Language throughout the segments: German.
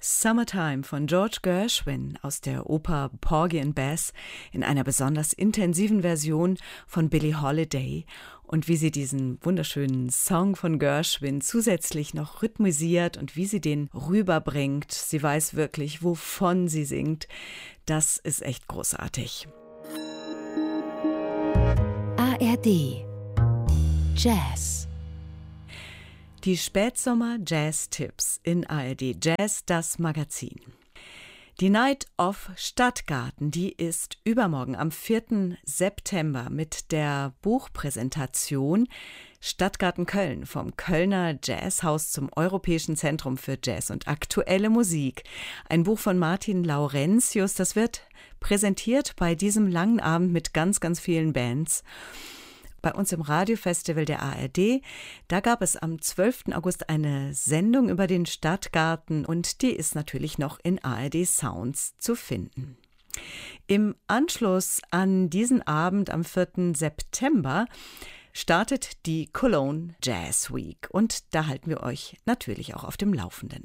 Summertime von George Gershwin aus der Oper Porgy and Bess in einer besonders intensiven Version von Billie Holiday. Und wie sie diesen wunderschönen Song von Gershwin zusätzlich noch rhythmisiert und wie sie den rüberbringt. Sie weiß wirklich, wovon sie singt. Das ist echt großartig. ARD Jazz. Die Spätsommer-Jazz-Tipps in ARD Jazz, das Magazin. Die Night of Stadtgarten, die ist übermorgen am 4. September mit der Buchpräsentation Stadtgarten Köln vom Kölner Jazzhaus zum Europäischen Zentrum für Jazz und aktuelle Musik. Ein Buch von Martin Laurentius, das wird präsentiert bei diesem langen Abend mit ganz, ganz vielen Bands. Bei uns im Radiofestival der ARD, da gab es am 12. August eine Sendung über den Stadtgarten und die ist natürlich noch in ARD Sounds zu finden. Im Anschluss an diesen Abend am 4. September startet die Cologne Jazz Week und da halten wir euch natürlich auch auf dem Laufenden.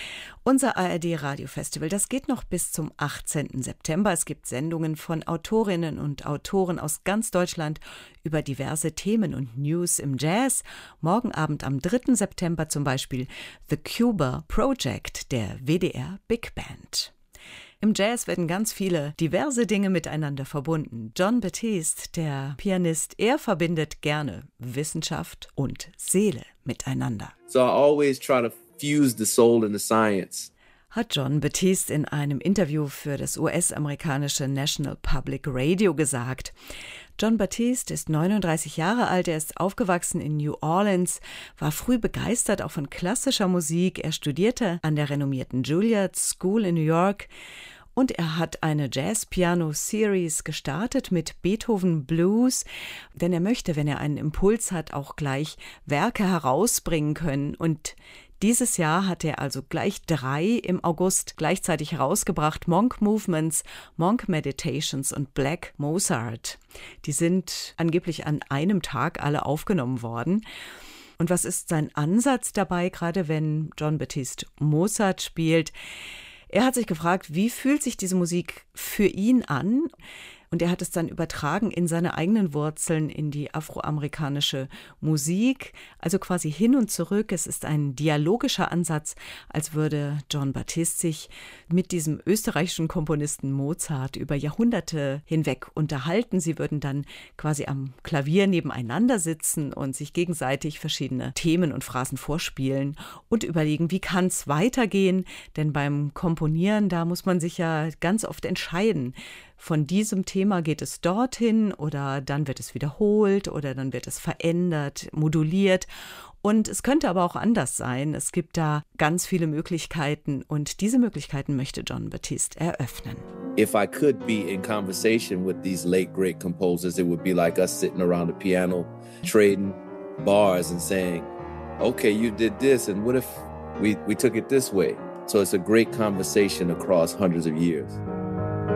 Unser ARD-Radio-Festival, das geht noch bis zum 18. September. Es gibt Sendungen von Autorinnen und Autoren aus ganz Deutschland über diverse Themen und News im Jazz. Morgen Abend am 3. September zum Beispiel The Cuba Project der WDR Big Band. Im Jazz werden ganz viele diverse Dinge miteinander verbunden. Jon Batiste, der Pianist, er verbindet gerne Wissenschaft und Seele miteinander. So I always try to fuse the soul and the science. Hat Jon Batiste in einem Interview für das US-amerikanische National Public Radio gesagt. Jon Batiste ist 39 Jahre alt, er ist aufgewachsen in New Orleans, war früh begeistert auch von klassischer Musik. Er studierte an der renommierten Juilliard School in New York und er hat eine Jazz-Piano-Series gestartet mit Beethoven Blues, denn er möchte, wenn er einen Impuls hat, auch gleich Werke herausbringen können. Und dieses Jahr hat er also gleich 3 im August gleichzeitig herausgebracht: Monk Movements, Monk Meditations und Black Mozart. Die sind angeblich an einem Tag alle aufgenommen worden. Und was ist sein Ansatz dabei, gerade wenn Jon Batiste Mozart spielt? Er hat sich gefragt, wie fühlt sich diese Musik für ihn an? Und er hat es dann übertragen in seine eigenen Wurzeln, in die afroamerikanische Musik, also quasi hin und zurück. Es ist ein dialogischer Ansatz, als würde Jon Batiste sich mit diesem österreichischen Komponisten Mozart über Jahrhunderte hinweg unterhalten. Sie würden dann quasi am Klavier nebeneinander sitzen und sich gegenseitig verschiedene Themen und Phrasen vorspielen und überlegen, wie kann es weitergehen? Denn beim Komponieren, da muss man sich ja ganz oft entscheiden. Von diesem Thema geht es dorthin oder dann wird es wiederholt oder dann wird es verändert, moduliert. Und es könnte aber auch anders sein. Es gibt da ganz viele Möglichkeiten und diese Möglichkeiten möchte Jon Batiste eröffnen. If I could be in conversation with these late great composers, it would be like us sitting around the piano, trading bars and saying, okay, you did this and what if we took it this way? So it's a great conversation across hundreds of years.